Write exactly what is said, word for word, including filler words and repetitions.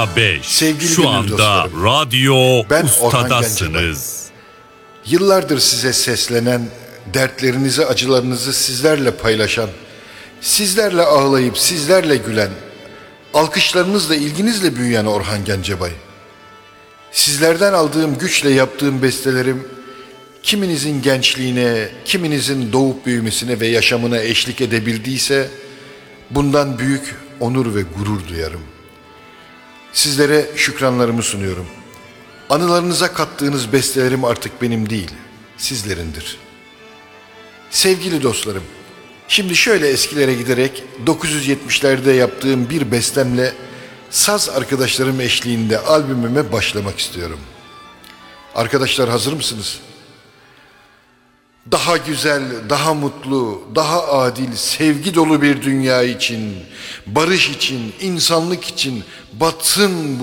beş. Sevgili Şu gönül anda dostlarım, radyo ben Orhan ustadasınız. Yıllardır size seslenen, dertlerinizi, acılarınızı sizlerle paylaşan, sizlerle ağlayıp sizlerle gülen, alkışlarınızla, ilginizle büyüyen Orhan Gencebay. Sizlerden aldığım güçle yaptığım bestelerim, kiminizin gençliğine, kiminizin doğup büyümesine ve yaşamına eşlik edebildiyse, bundan büyük onur ve gurur duyarım. Sizlere şükranlarımı sunuyorum. Anılarınıza kattığınız bestelerim artık benim değil, sizlerindir. Sevgili dostlarım, şimdi şöyle eskilere giderek dokuz yüz yetmişlerde yaptığım bir bestemle saz arkadaşlarım eşliğinde albümüme başlamak istiyorum. Arkadaşlar, hazır mısınız? Daha güzel, daha mutlu, daha adil, sevgi dolu bir dünya için, barış için, insanlık için batsın bu